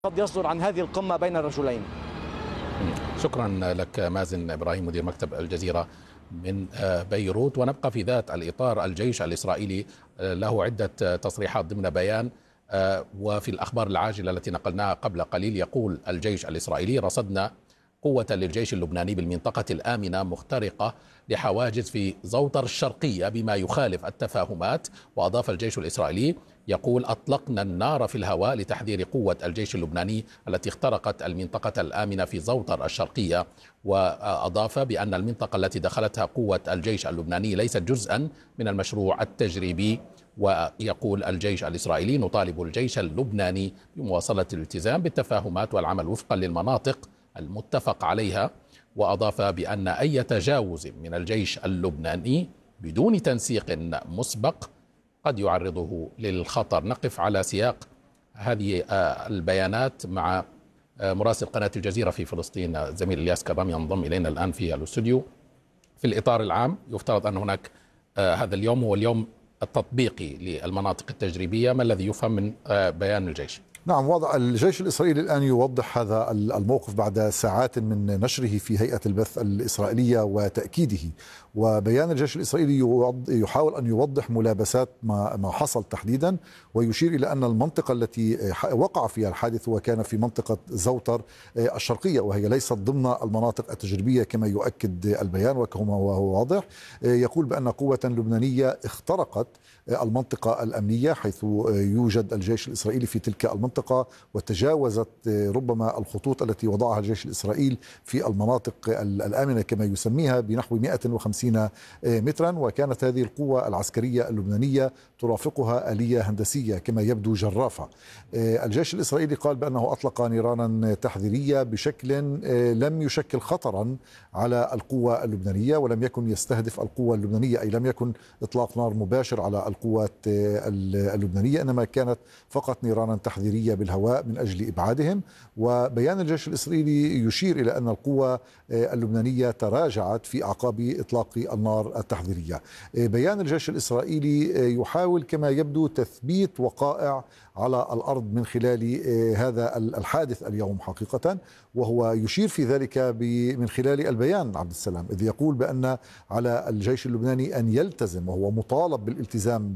قد يصدر عن هذه القمة بين الرجلين. شكرا لك مازن إبراهيم مدير مكتب الجزيرة من بيروت. ونبقى في ذات الإطار، الجيش الإسرائيلي له عدة تصريحات ضمن بيان، وفي الأخبار العاجلة التي نقلناها قبل قليل يقول الجيش الإسرائيلي: رصدنا قوة للجيش اللبناني بالمنطقة الآمنة مخترقة لحواجز في زوطر الشرقية بما يخالف التفاهمات. وأضاف الجيش الإسرائيلي يقول: أطلقنا النار في الهواء لتحذير قوة الجيش اللبناني التي اخترقت المنطقة الآمنة في زوطر الشرقية. وأضاف بأن المنطقة التي دخلتها قوة الجيش اللبناني ليست جزءا من المشروع التجريبي. ويقول الجيش الإسرائيلي: نطالب الجيش اللبناني بمواصلة الالتزام بالتفاهمات والعمل وفقا للمناطق المتفق عليها. وأضاف بأن أي تجاوز من الجيش اللبناني بدون تنسيق مسبق قد يعرضه للخطر. نقف على سياق هذه البيانات مع مراسل قناة الجزيرة في فلسطين الزميل إلياس كرام ينضم إلينا الآن في الاستوديو. في الإطار العام يفترض أن هناك هذا اليوم هو اليوم التطبيقي للمناطق التجريبية، ما الذي يفهم من بيان الجيش؟ نعم، وضع الجيش الإسرائيلي الآن يوضح هذا الموقف بعد ساعات من نشره في هيئة البث الإسرائيلية وتأكيده. وبيان الجيش الإسرائيلي يحاول أن يوضح ملابسات ما حصل تحديدا، ويشير إلى أن المنطقة التي وقع فيها الحادث وكان في منطقة زوطر الشرقية، وهي ليست ضمن المناطق التجريبية كما يؤكد البيان وكما هو واضح. يقول بأن قوة لبنانية اخترقت المنطقة الأمنية حيث يوجد الجيش الإسرائيلي في تلك المنطقة، وتجاوزت ربما الخطوط التي وضعها الجيش الإسرائيلي في المناطق الآمنة كما يسميها بنحو 150 مترا. وكانت هذه القوة العسكرية اللبنانية ترافقها آلية هندسية كما يبدو جرافة. الجيش الإسرائيلي قال بأنه أطلق نيرانا تحذيرية بشكل لم يشكل خطرا على القوة اللبنانية، ولم يكن يستهدف القوة اللبنانية، أي لم يكن إطلاق نار مباشر على القوات اللبنانية، إنما كانت فقط نيرانا تحذيرية بالهواء من أجل إبعادهم. وبيان الجيش الإسرائيلي يشير إلى أن القوة اللبنانية تراجعت في أعقاب إطلاق النار التحذيرية. بيان الجيش الإسرائيلي يحاول كما يبدو تثبيت وقائع على الأرض من خلال هذا الحادث اليوم حقيقة، وهو يشير في ذلك من خلال البيان عبد السلام، إذ يقول بأن على الجيش اللبناني أن يلتزم، وهو مطالب بالالتزام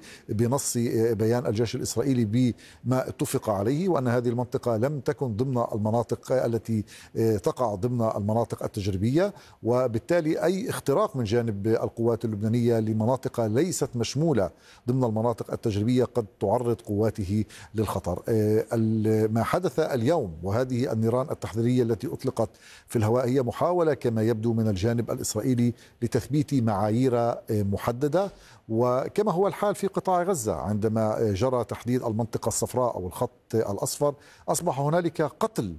بنص بيان الجيش الإسرائيلي بما اتفق عليه، وأن هذه المنطقة لم تكن ضمن المناطق التي تقع ضمن المناطق التجريبية، وبالتالي أي اختراق من جانب القوات اللبنانية لمناطق ليست مشمولة ضمن المناطق التجريبية قد تعرض قواته للخطر. ما حدث اليوم وهذه النيران التحذيرية التي أطلقت في الهواء هي محاولة كما يبدو من الجانب الإسرائيلي لتثبيت معايير محددة، وكما هو الحال في قطاع غزة عندما جرى تحديد المنطقة الصفراء أو الخط الأصفر، أصبح هنالك قتل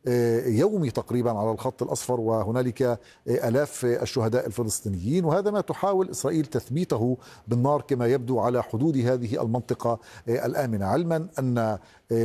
يومي تقريبا على الخط الأصفر، وهنالك آلاف الشهداء الفلسطينيين، وهذا ما تحاول إسرائيل تثبيته بالنار كما يبدو على حدود هذه المنطقة الآمنة، علما أن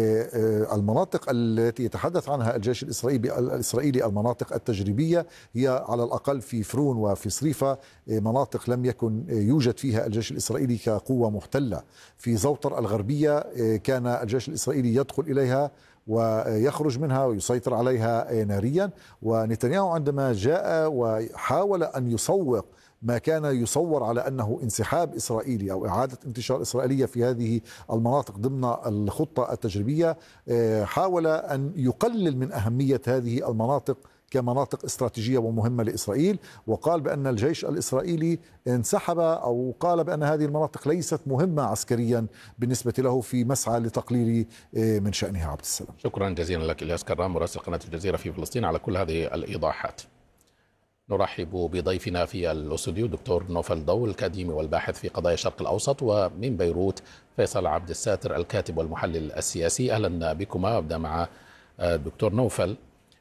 المناطق التي يتحدث عنها الجيش الإسرائيلي المناطق التجريبية هي على الأقل في فرون وفي صريفة، مناطق لم يكن يوجد فيها الجيش الإسرائيلي كقوة محتلة. في زوطر الغربية كان الجيش الإسرائيلي يدخل إليها ويخرج منها ويسيطر عليها ناريا، ونتنياهو عندما جاء وحاول أن يسوق ما كان يصور على أنه انسحاب إسرائيلي أو إعادة انتشار إسرائيلية في هذه المناطق ضمن الخطة التجريبية، حاول أن يقلل من أهمية هذه المناطق كمناطق استراتيجية ومهمة لإسرائيل، وقال بأن الجيش الإسرائيلي انسحب أو قال بأن هذه المناطق ليست مهمة عسكريا بالنسبة له في مسعى لتقليل من شأنها. عبد السلام، شكرا جزيلا لك إلياس كرام مراسل قناة الجزيرة في فلسطين على كل هذه الإيضاحات. نرحب بضيفنا في الاستوديو دكتور نوفل ضو الأكاديمي والباحث في قضايا الشرق الأوسط، ومن بيروت فيصل عبد الساتر الكاتب والمحلل السياسي. أهلا بكما. أبدأ مع دكتور نوفل،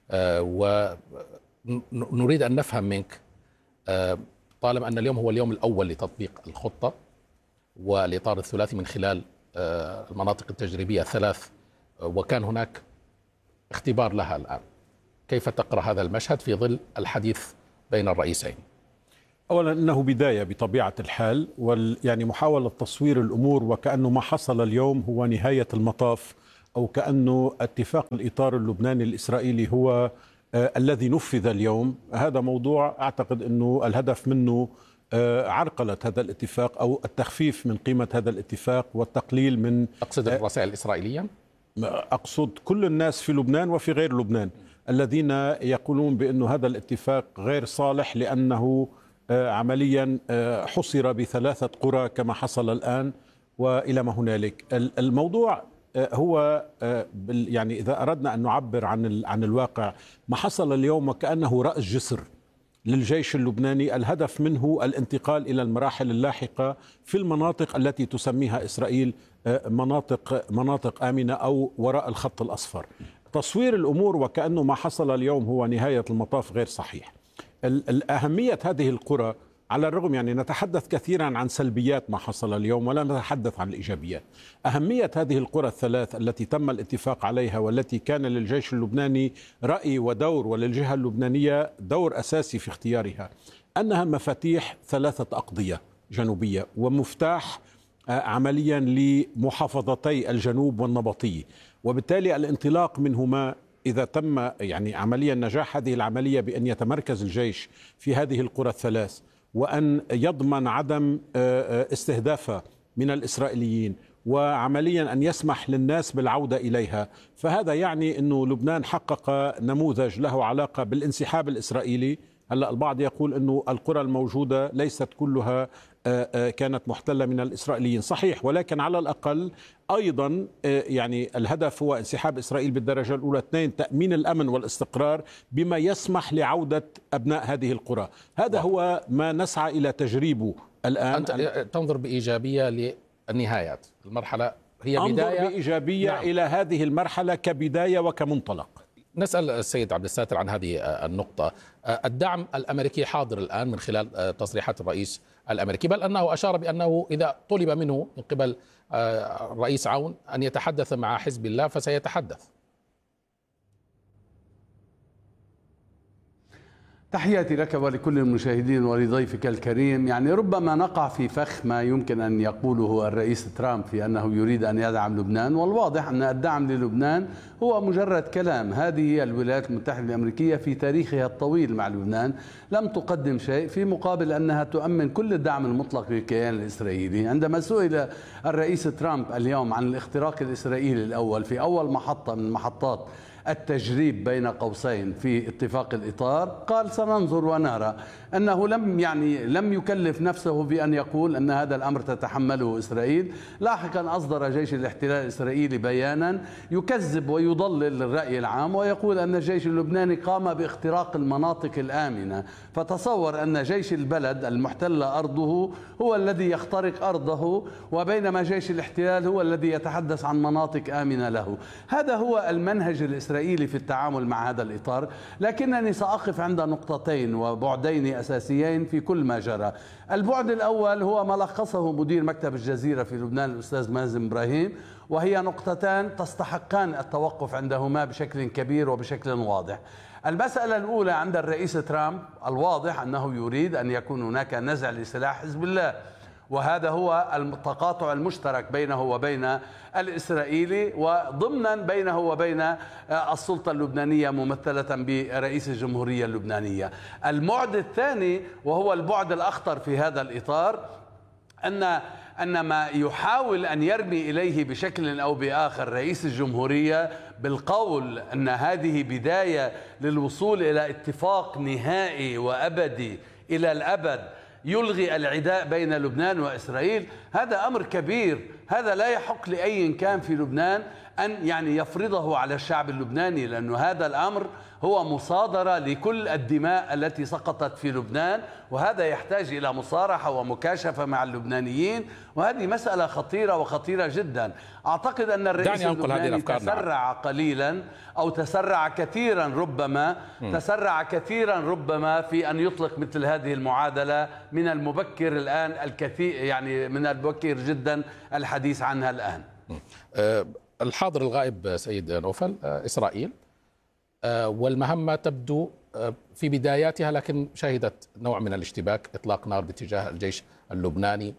ونريد أن نفهم منك، طالما أن اليوم هو اليوم الأول لتطبيق الخطة والإطار الثلاثي من خلال المناطق التجريبية الثلاث، وكان هناك اختبار لها الآن، كيف تقرأ هذا المشهد في ظل الحديث بين الرئيسين؟ أولا أنه بداية بطبيعة الحال، يعني محاولة تصوير الأمور وكأنه ما حصل اليوم هو نهاية المطاف أو كأنه اتفاق الإطار اللبناني الإسرائيلي هو الذي نفذ اليوم. هذا موضوع أعتقد أنه الهدف منه عرقلة هذا الاتفاق أو التخفيف من قيمة هذا الاتفاق والتقليل من أقصد الرسائل الإسرائيلية؟ أقصد كل الناس في لبنان وفي غير لبنان الذين يقولون بأن هذا الاتفاق غير صالح لأنه عمليا حصر ب3 قرى كما حصل الآن وإلى ما هنالك. الموضوع هو يعني إذا أردنا أن نعبر عن الواقع، ما حصل اليوم وكأنه رأس جسر للجيش اللبناني، الهدف منه الانتقال إلى المراحل اللاحقة في المناطق التي تسميها إسرائيل مناطق آمنة أو وراء الخط الأصفر. تصوير الأمور وكأنه ما حصل اليوم هو نهاية المطاف غير صحيح. الأهمية هذه القرى، على الرغم يعني نتحدث كثيرا عن سلبيات ما حصل اليوم ولا نتحدث عن الإيجابيات، أهمية هذه القرى الثلاث التي تم الاتفاق عليها والتي كان للجيش اللبناني رأي ودور وللجهة اللبنانية دور أساسي في اختيارها، أنها مفاتيح 3 أقضية جنوبية ومفتاح عمليا لمحافظتي الجنوب والنبطية، وبالتالي الانطلاق منهما إذا تم يعني عمليا نجاح هذه العملية بأن يتمركز الجيش في هذه القرى الثلاث وأن يضمن عدم استهدافها من الإسرائيليين وعمليا أن يسمح للناس بالعودة إليها، فهذا يعني أنه لبنان حقق نموذج له علاقة بالانسحاب الإسرائيلي. هلأ البعض يقول أنه القرى الموجودة ليست كلها كانت محتلة من الإسرائيليين، صحيح، ولكن على الأقل أيضا يعني الهدف هو انسحاب إسرائيل بالدرجة الأولى. 2، تأمين الأمن والاستقرار بما يسمح لعودة أبناء هذه القرى. هذا هو ما نسعى إلى تجريبه الآن. أنت تنظر بإيجابية للنهايات، المرحلة هي بداية، أنظر بإيجابية نعم. إلى هذه المرحلة كبداية وكمنطلق. نسأل السيد عبد الساتر عن هذه النقطة. الدعم الأمريكي حاضر الآن من خلال تصريحات الرئيس الأمريكي، بل أنه أشار بأنه إذا طلب منه من قبل الرئيس عون أن يتحدث مع حزب الله فسيتحدث. تحياتي لك ولكل المشاهدين ولضيفك الكريم. يعني ربما نقع في فخ ما يمكن أن يقوله الرئيس ترامب في أنه يريد أن يدعم لبنان، والواضح أن الدعم للبنان هو مجرد كلام. هذه الولايات المتحدة الأمريكية في تاريخها الطويل مع لبنان لم تقدم شيء في مقابل أنها تؤمن كل الدعم المطلق للكيان الإسرائيلي. عندما سئل الرئيس ترامب اليوم عن الاختراق الإسرائيلي الأول في أول محطة من محطات التجريب بين قوسين في اتفاق الإطار، قال سننظر ونرى، أنه لم يكلف نفسه بأن يقول أن هذا الأمر تتحمله إسرائيل. لاحقا أصدر جيش الاحتلال الإسرائيلي بيانا يكذب ويضلل الرأي العام ويقول أن الجيش اللبناني قام باختراق المناطق الآمنة. فتصور أن جيش البلد المحتل أرضه هو الذي يخترق أرضه، وبينما جيش الاحتلال هو الذي يتحدث عن مناطق آمنة له. هذا هو المنهج الإسرائيلي في التعامل مع هذا الإطار. لكنني سأقف عند نقطتين وبعدين أساسيين في كل ما جرى. البعد الأول هو ما لخصه مدير مكتب الجزيرة في لبنان الأستاذ مازن إبراهيم، وهي نقطتان تستحقان التوقف عندهما بشكل كبير وبشكل واضح. المسألة الأولى عند الرئيس ترامب، الواضح أنه يريد أن يكون هناك نزع لسلاح حزب الله، وهذا هو التقاطع المشترك بينه وبين الإسرائيلي وضمنا بينه وبين السلطة اللبنانية ممثلة برئيس الجمهورية اللبنانية. البعد الثاني وهو البعد الأخطر في هذا الإطار أن ما يحاول أن يرمي إليه بشكل أو بآخر رئيس الجمهورية بالقول أن هذه بداية للوصول إلى اتفاق نهائي وأبدي إلى الأبد يلغي العداء بين لبنان وإسرائيل، هذا أمر كبير. هذا لا يحق لأي كان في لبنان أن يفرضه على الشعب اللبناني، لأن هذا الأمر هو مصادرة لكل الدماء التي سقطت في لبنان، وهذا يحتاج إلى مصارحة ومكاشفة مع اللبنانيين، وهذه مسألة خطيرة وخطيرة جدا. أعتقد أن الرئيس اللبناني تسرع قليلا أو تسرع كثيرا ربما في أن يطلق مثل هذه المعادلة. من المبكر الآن الكثير، من المبكر جدا الحديث عنها الآن. الحاضر الغائب سيد نوفل، إسرائيل والمهمة تبدو في بداياتها، لكن شهدت نوع من الاشتباك، إطلاق نار باتجاه الجيش اللبناني.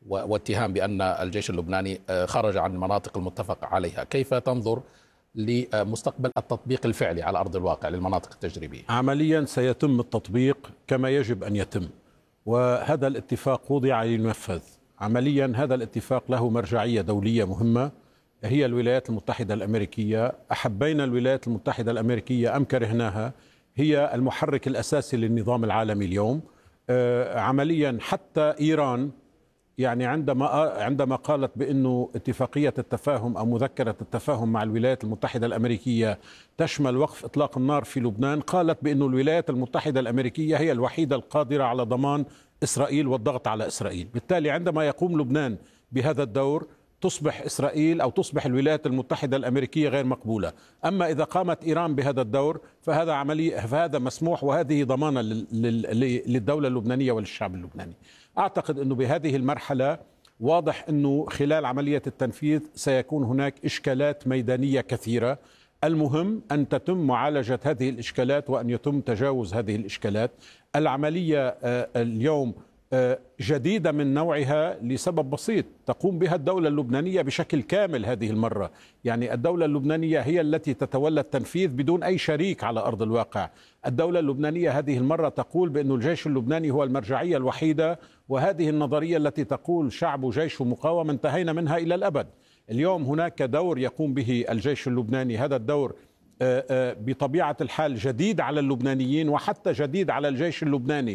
واتهام بأن الجيش اللبناني خرج عن المناطق المتفق عليها. كيف تنظر لمستقبل التطبيق الفعلي على أرض الواقع للمناطق التجريبية؟ عمليا سيتم التطبيق كما يجب أن يتم، وهذا الاتفاق وضع لينفذ. عمليا هذا الاتفاق له مرجعية دولية مهمة، هي الولايات المتحدة الأمريكية. أحبينا الولايات المتحدة الأمريكية أم كرهناها، هي المحرك الأساسي للنظام العالمي اليوم. عمليا حتى إيران يعني عندما قالت بأنه اتفاقية التفاهم أو مذكرة التفاهم مع الولايات المتحدة الأمريكية تشمل وقف إطلاق النار في لبنان، قالت بأنه الولايات المتحدة الأمريكية هي الوحيدة القادرة على ضمان إسرائيل والضغط على إسرائيل. بالتالي عندما يقوم لبنان بهذا الدور تصبح إسرائيل أو تصبح الولايات المتحدة الأمريكية غير مقبولة. أما إذا قامت إيران بهذا الدور فهذا مسموح، وهذه ضمانة للدولة اللبنانية وللشعب اللبناني. أعتقد أنه بهذه المرحلة واضح أنه خلال عملية التنفيذ سيكون هناك إشكالات ميدانية كثيرة. المهم أن تتم معالجة هذه الإشكالات وأن يتم تجاوز هذه الإشكالات. العملية اليوم جديدة من نوعها لسبب بسيط، تقوم بها الدولة اللبنانية بشكل كامل هذه المرة. يعني الدولة اللبنانية هي التي تتولى التنفيذ بدون أي شريك على أرض الواقع. الدولة اللبنانية هذه المرة تقول بأن الجيش اللبناني هو المرجعية الوحيدة، وهذه النظرية التي تقول شعب جيش مقاومة انتهينا منها إلى الأبد. اليوم هناك دور يقوم به الجيش اللبناني، هذا الدور بطبيعة الحال جديد على اللبنانيين وحتى جديد على الجيش اللبناني،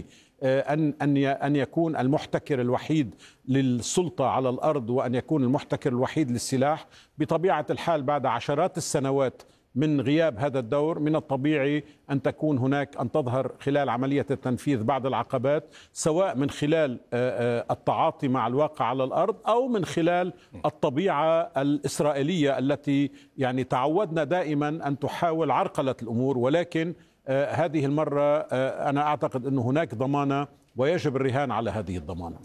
أن يكون المحتكر الوحيد للسلطة على الأرض وأن يكون المحتكر الوحيد للسلاح. بطبيعة الحال بعد عشرات السنوات من غياب هذا الدور من الطبيعي أن تكون هناك أن تظهر خلال عملية التنفيذ بعض العقبات، سواء من خلال التعاطي مع الواقع على الأرض أو من خلال الطبيعة الإسرائيلية التي يعني تعودنا دائما أن تحاول عرقلة الأمور. ولكن هذه المرة أنا أعتقد أن هناك ضمانة ويجب الرهان على هذه الضمانة.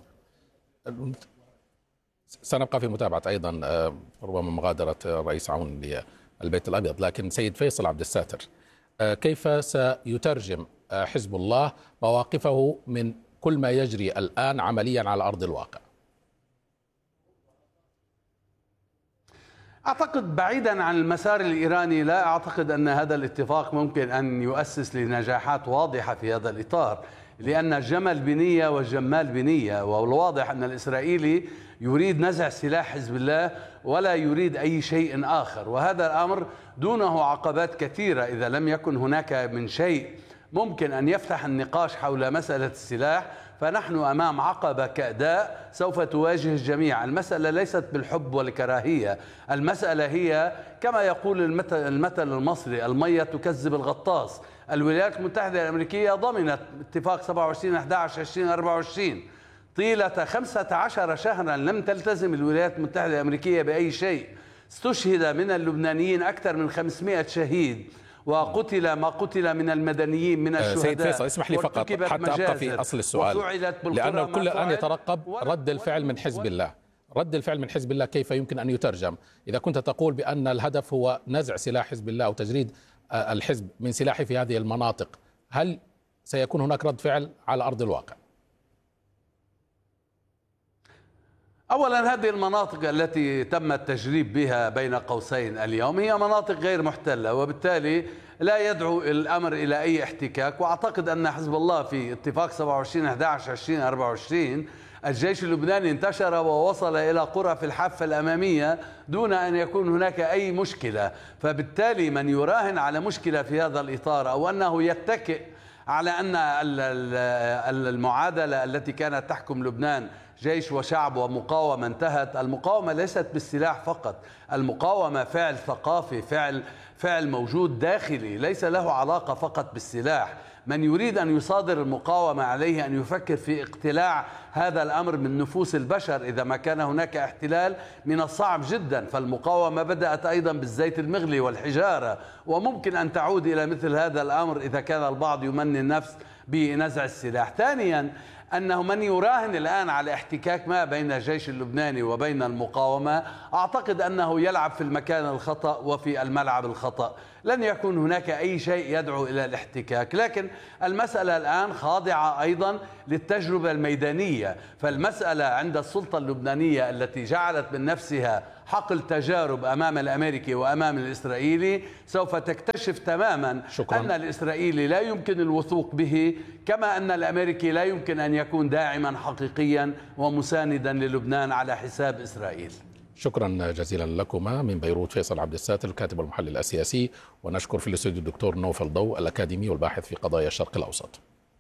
سنبقى في متابعة أيضا ربما مغادرة الرئيس عون للبيت الأبيض، لكن سيد فيصل عبد الساتر، كيف سيترجم حزب الله مواقفه من كل ما يجري الآن عمليا على أرض الواقع؟ أعتقد بعيدا عن المسار الإيراني لا أعتقد أن هذا الاتفاق ممكن أن يؤسس لنجاحات واضحة في هذا الإطار، لأن الجمل بنية والجمال بنية، والواضح أن الإسرائيلي يريد نزع سلاح حزب الله ولا يريد أي شيء آخر، وهذا الأمر دونه عقبات كثيرة. إذا لم يكن هناك من شيء ممكن أن يفتح النقاش حول مسألة السلاح فنحن أمام عقبة كأداء سوف تواجه الجميع. المسألة ليست بالحب والكراهية، المسألة هي كما يقول المثل المصري: المية تكذب الغطاس. الولايات المتحدة الأمريكية ضمنت اتفاق 27/11/2024 طيلة 15 شهرا لم تلتزم الولايات المتحدة الأمريكية بأي شيء. استشهد من اللبنانيين أكثر من 500 شهيد، وقتل ما قتل من المدنيين من الشهداء. سيد فيصل اسمح لي فقط حتى أبقى في أصل السؤال، لأنه الكل الآن يترقب رد الفعل من حزب الله. رد الفعل من حزب الله كيف يمكن أن يترجم؟ إذا كنت تقول بأن الهدف هو نزع سلاح حزب الله أو تجريد الحزب من سلاحه في هذه المناطق، هل سيكون هناك رد فعل على أرض الواقع؟ أولا هذه المناطق التي تم التجريب بها بين قوسين اليوم هي مناطق غير محتلة، وبالتالي لا يدعو الأمر إلى أي احتكاك. وأعتقد أن حزب الله في اتفاق 27/11/2024 الجيش اللبناني انتشر ووصل إلى قرى في الحافة الأمامية دون أن يكون هناك أي مشكلة. فبالتالي من يراهن على مشكلة في هذا الإطار أو أنه يتكئ على أن المعادلة التي كانت تحكم لبنان جيش وشعب ومقاومة انتهت. المقاومة ليست بالسلاح فقط، المقاومة فعل ثقافي، فعل موجود داخلي ليس له علاقة فقط بالسلاح. من يريد أن يصادر المقاومة عليه أن يفكر في اقتلاع هذا الأمر من نفوس البشر. إذا ما كان هناك احتلال من الصعب جدا، فالمقاومة بدأت أيضا بالزيت المغلي والحجارة، وممكن أن تعود إلى مثل هذا الأمر إذا كان البعض يمني النفس بنزع السلاح. ثانيا أنه من يراهن الآن على احتكاك ما بين الجيش اللبناني وبين المقاومة أعتقد أنه يلعب في المكان الخطأ وفي الملعب الخطأ. لن يكون هناك أي شيء يدعو إلى الاحتكاك، لكن المسألة الآن خاضعة أيضا للتجربة الميدانية. فالمسألة عند السلطة اللبنانية التي جعلت من نفسها حقل تجارب أمام الأمريكي وأمام الإسرائيلي سوف تكتشف تماما أن الإسرائيلي لا يمكن الوثوق به، كما أن الأمريكي لا يمكن أن يكون داعما حقيقيا ومساندا للبنان على حساب إسرائيل. شكرا جزيلا لكما. من بيروت فيصل عبد الساتر الكاتب والمحلل السياسي، ونشكر في الاستوديو الدكتور نوفل ضوء الأكاديمي والباحث في قضايا الشرق الأوسط.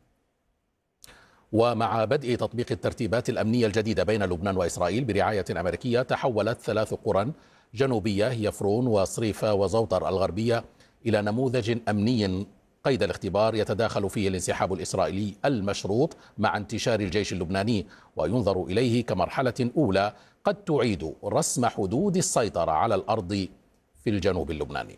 ومع بدء تطبيق الترتيبات الأمنية الجديدة بين لبنان وإسرائيل برعاية أمريكية، تحولت 3 قرى جنوبية هي فرون وصريفة وزوطر الغربية إلى نموذج أمني قيد الاختبار يتداخل فيه الانسحاب الإسرائيلي المشروط مع انتشار الجيش اللبناني، وينظر إليه كمرحلة أولى قد تعيد رسم حدود السيطرة على الأرض في الجنوب اللبناني.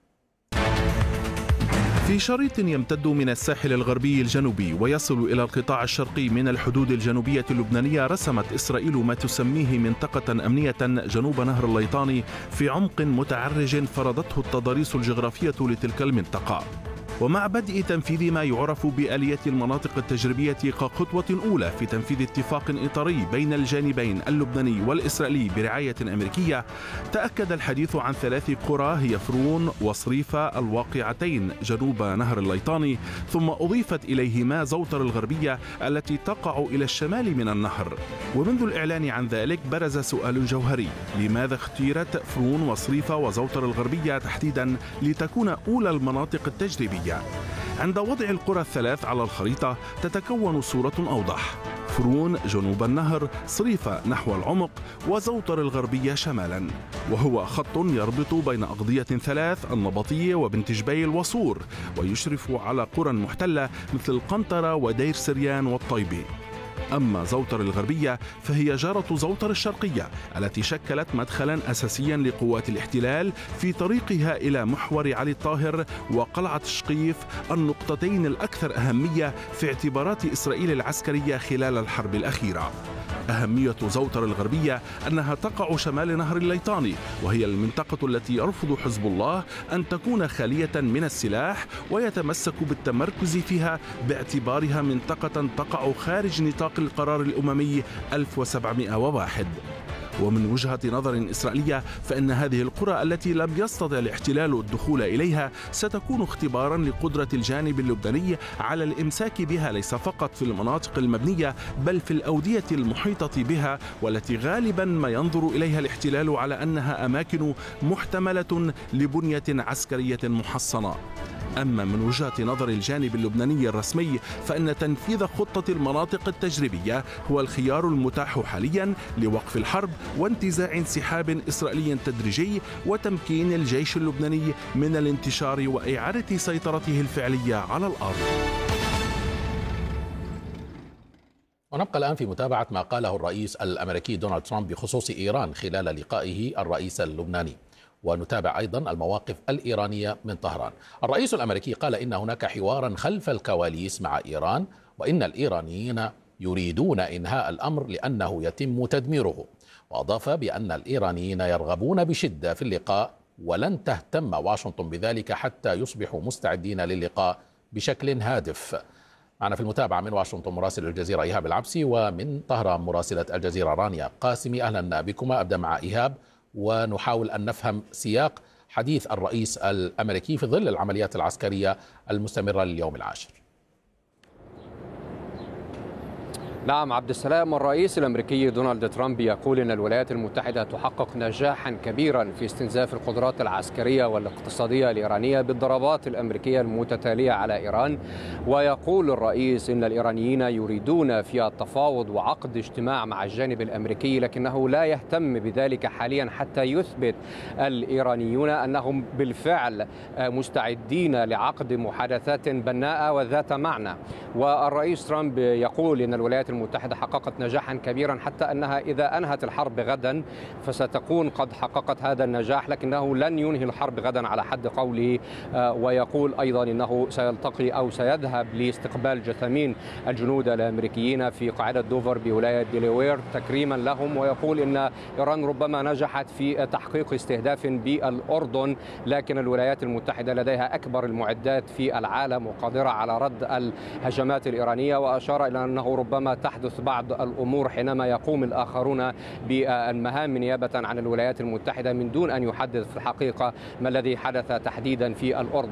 في شريط يمتد من الساحل الغربي الجنوبي ويصل إلى القطاع الشرقي من الحدود الجنوبية اللبنانية، رسمت إسرائيل ما تسميه منطقة أمنية جنوب نهر الليطاني في عمق متعرج فرضته التضاريس الجغرافية لتلك المنطقة. ومع بدء تنفيذ ما يعرف بآلية المناطق التجريبية كخطوة أولى في تنفيذ اتفاق إطاري بين الجانبين اللبناني والإسرائيلي برعاية أمريكية، تأكد الحديث عن 3 قرى هي فرون وصريفة الواقعتين جنوب نهر الليطاني، ثم أضيفت إليهما زوطر الغربية التي تقع إلى الشمال من النهر. ومنذ الإعلان عن ذلك برز سؤال جوهري: لماذا اختيرت فرون وصريفة وزوطر الغربية تحديدا لتكون أولى المناطق التجريبية؟ عند وضع القرى ال3 على الخريطة تتكون صورة أوضح: فرون جنوب النهر، صريفة نحو العمق، وزوطر الغربية شمالا، وهو خط يربط بين أقضية 3: النبطية وبنت جبيل وصور، ويشرف على قرى محتلة مثل قنطرة ودير سريان والطيبي. أما زوطر الغربية فهي جارة زوطر الشرقية التي شكلت مدخلا أساسيا لقوات الاحتلال في طريقها إلى محور علي الطاهر وقلعة شقيف، النقطتين الأكثر أهمية في اعتبارات إسرائيل العسكرية خلال الحرب الأخيرة. أهمية زوطر الغربية أنها تقع شمال نهر الليطاني، وهي المنطقة التي يرفض حزب الله أن تكون خالية من السلاح ويتمسك بالتمركز فيها باعتبارها منطقة تقع خارج نطاق القرار الأممي 1701. ومن وجهة نظر إسرائيلية فإن هذه القرى التي لم يستطع الاحتلال الدخول إليها ستكون اختبارا لقدرة الجانب اللبناني على الإمساك بها، ليس فقط في المناطق المبنية بل في الأودية المحيطة بها، والتي غالبا ما ينظر إليها الاحتلال على أنها أماكن محتملة لبنية عسكرية محصنة. أما من وجهة نظر الجانب اللبناني الرسمي فإن تنفيذ خطة المناطق التجريبية هو الخيار المتاح حاليا لوقف الحرب وانتزاع انسحاب إسرائيلي تدريجي وتمكين الجيش اللبناني من الانتشار وإعادة سيطرته الفعلية على الأرض. ونبقى الآن في متابعة ما قاله الرئيس الأمريكي دونالد ترامب بخصوص إيران خلال لقائه الرئيس اللبناني، ونتابع أيضا المواقف الإيرانية من طهران. الرئيس الأمريكي قال إن هناك حوارا خلف الكواليس مع إيران، وإن الإيرانيين يريدون إنهاء الأمر لأنه يتم تدميره، وأضاف بأن الإيرانيين يرغبون بشدة في اللقاء ولن تهتم واشنطن بذلك حتى يصبحوا مستعدين للقاء بشكل هادف. معنا في المتابعة من واشنطن مراسل الجزيرة إيهاب العبسي، ومن طهران مراسلة الجزيرة رانيا قاسمي. أهلا بكما. أبدأ مع إيهاب ونحاول أن نفهم سياق حديث الرئيس الأمريكي في ظل العمليات العسكرية المستمرة لليوم العاشر. نعم عبد السلام، الرئيس الأمريكي دونالد ترامب يقول إن الولايات المتحدة تحقق نجاحا كبيرا في استنزاف القدرات العسكرية والاقتصادية الإيرانية بالضربات الأمريكية المتتالية على إيران. ويقول الرئيس إن الإيرانيين يريدون في التفاوض وعقد اجتماع مع الجانب الأمريكي، لكنه لا يهتم بذلك حاليا حتى يثبت الإيرانيون أنهم بالفعل مستعدين لعقد محادثات بناءة وذات معنى. والرئيس ترامب يقول إن الولايات المتحدة حققت نجاحا كبيرا، حتى أنها إذا أنهت الحرب غدا فستكون قد حققت هذا النجاح، لكنه لن ينهي الحرب غدا على حد قوله. ويقول أيضا أنه سيلتقي أو سيذهب لاستقبال جثامين الجنود الأمريكيين في قاعدة دوفر بولاية ديلوير تكريما لهم. ويقول أن إيران ربما نجحت في تحقيق استهداف بالأردن، لكن الولايات المتحدة لديها أكبر المعدات في العالم وقادرة على رد الهجمات الإيرانية. وأشار إلى أنه ربما تحدث بعض الأمور حينما يقوم الآخرون بالمهام نيابة عن الولايات المتحدة من دون أن يحدث في الحقيقة ما الذي حدث تحديدا في الأردن.